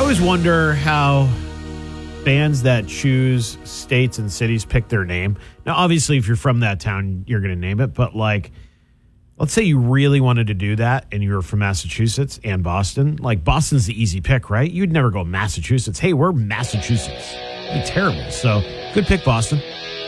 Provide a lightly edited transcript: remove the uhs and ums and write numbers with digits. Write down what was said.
always wonder how bands that choose states and cities pick their name. Now, obviously, if you're from that town, you're going to name it. But, like, let's say you really wanted to do that and you were from Massachusetts and Boston. Like, Boston's the easy pick, right? You'd never go Massachusetts. Hey, we're Massachusetts. It'd be terrible. So, good pick, Boston.